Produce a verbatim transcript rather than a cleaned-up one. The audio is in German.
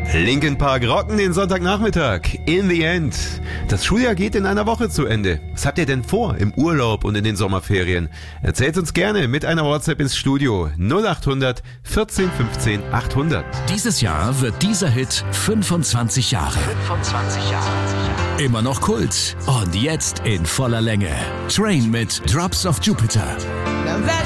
Linkin Park rocken den Sonntagnachmittag. In the End. Das Schuljahr geht in einer Woche zu Ende. Was habt ihr denn vor im Urlaub und in den Sommerferien? Erzählt uns gerne mit einer WhatsApp ins Studio null acht hundert vierzehn fünfzehn achthundert. Dieses Jahr wird dieser Hit fünfundzwanzig Jahre. fünfundzwanzig Jahre. Immer noch Kult. Und jetzt in voller Länge. Train mit Drops of Jupiter. Now that